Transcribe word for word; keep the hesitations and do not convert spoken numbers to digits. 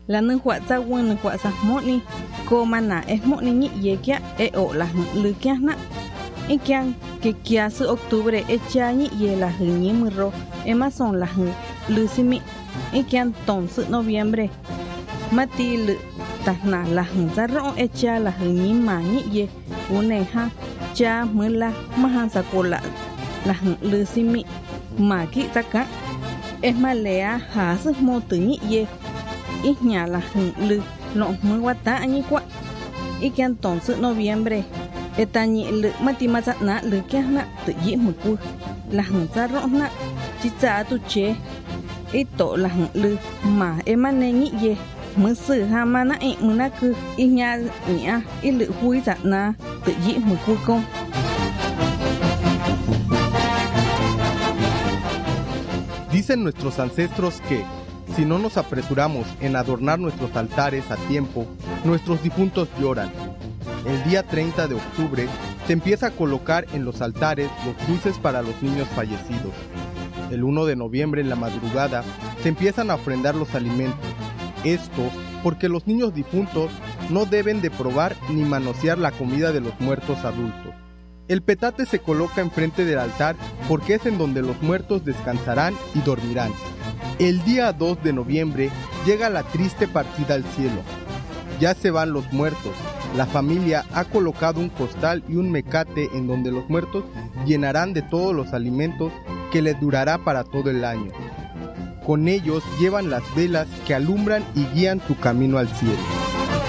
la nâng họa ra quân nâng họa ra mốt ni cô mà nà e mốt ni nhị ye kia e ổ là hừng lư kia nạ e kia que kia su octubre e cha nhị ye là hừng nhị mưa ro e mà son là hừng lư si mi e kia tông su noviembre mà ti lư ta nà là hừng ra ro e cha là hừng nhị mà nhị ye u này ha cha mưa la mà hàng sa cô là là hừng lư si mi mà kỹ ra cả em mà lẽ há sức mô tử nhị ye ít nhà là hừng lư lộn mưa quá ta nhị quá ít kian tổng sự noviembre eta nhị lư mà ti mà chặt nã lư kia nã tự dĩ một cua là hừng ra rõ nã chỉ trả tu chế ít tổ là hừng lư mà em mà nên nhị ye mưa sử ha mà nã em mưa nã cứ ít nhà nhỉ ít lư hui chặt nã tự dĩ một cua công. Dicen nuestros ancestros que, si no nos apresuramos en adornar nuestros altares a tiempo, nuestros difuntos lloran. El día treinta de octubre se empieza a colocar en los altares los dulces para los niños fallecidos. El primero de noviembre en la madrugada se empiezan a ofrendar los alimentos. Esto porque los niños difuntos no deben de probar ni manosear la comida de los muertos adultos. El petate se coloca enfrente del altar porque es en donde los muertos descansarán y dormirán. El día dos de noviembre llega la triste partida al cielo. Ya se van los muertos. La familia ha colocado un costal y un mecate en donde los muertos llenarán de todos los alimentos que les durará para todo el año. Con ellos llevan las velas que alumbran y guían su camino al cielo.